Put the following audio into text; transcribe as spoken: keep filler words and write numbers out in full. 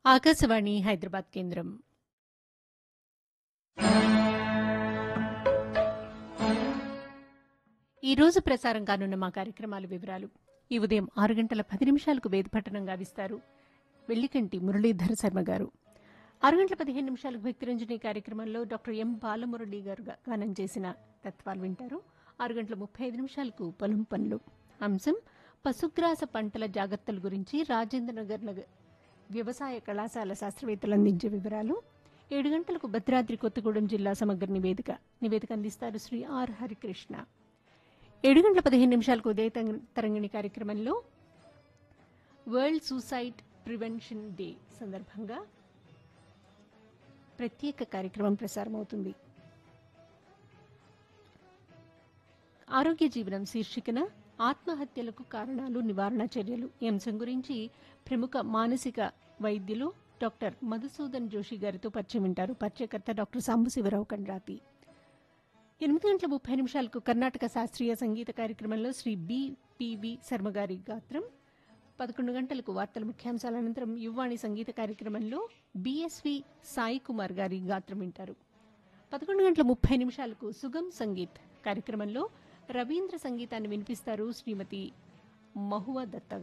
ఆకాశవాణి హైదరాబాద్ కేంద్రం. ఈరోజు ప్రసారం కానున్న మా కార్యక్రమాల వివరాలు. ఈ ఉదయం ఆరు గంటల పది నిమిషాలకు వేదపట్టణం గావిస్తారు వెల్లికంటి మురళీధర శర్మ గారు. ఆరు గంటల పదిహేను నిమిషాలకు భక్తిరంజని కార్యక్రమంలో డాక్టర్ ఎం బాలమురళి గారు గా- గానం చేసిన తత్వాలు వింటారు. ఆరు గంటల ముప్పై ఐదు నిమిషాలకు పొలం పనులు. అంశం పశుగ్రాస పంటల జాగ్రత్తల గురించి రాజేంద్రనగర్ నగర్ వ్యవసాయ కళాశాల శాస్త్రవేత్తలు అందించే వివరాలు. ఏడు గంటలకు భద్రాద్రి కొత్తగూడెం జిల్లా సమగ్ర నివేదిక నివేదిక అందిస్తారు శ్రీ ఆర్ హరికృష్ణ. ఏడు గంటల పదిహేను నిమిషాలకు ఉదయ తంగ- తరంగిణి కార్యక్రమంలో వరల్డ్ సూసైడ్ ప్రివెన్షన్ డే సందర్భంగా ప్రత్యేక కార్యక్రమం ప్రసారమవుతుంది. ఆరోగ్య జీవనం శీర్షికన ఆత్మహత్యలకు కారణాలు, నివారణ చర్యలు ఈ అంశం గురించి ప్రముఖ మానసిక వైద్యులు డాక్టర్ మధుసూదన్ జోషి గారితో పరిచయం వింటారు. పరిచయకర్త డాక్టర్ సాంబశివరావు కండ్రాతి. ఎనిమిది గంటల ముప్పై నిమిషాలకు కర్ణాటక శాస్త్రీయ సంగీత కార్యక్రమంలో శ్రీ బిపివి శర్మ గారి గాత్రం. పదకొండు గంటలకు వార్తల ముఖ్యాంశాల అనంతరం యువ్వాణి సంగీత కార్యక్రమంలో బిఎస్వి సాయి కుమార్ గారి గాత్రం వింటారు. పదకొండు గంటల ముప్పై నిమిషాలకు సుగమ్ సంగీత్ కార్యక్రమంలో రవీంద్ర సంగీతాన్ని వినిపిస్తారు శ్రీమతి మహువా దత్తా